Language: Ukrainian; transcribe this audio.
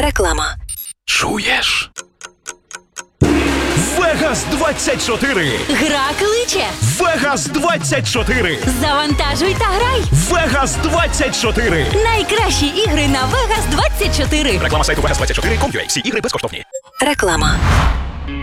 Реклама. Чуєш? Вегас 24! Гра кличе. Вегас 24! Завантажуй та грай. Вегас 24! Найкращі ігри на Vegas 24. Реклама сайту Vegas24.com.ua. Всі ігри безкоштовні. Реклама.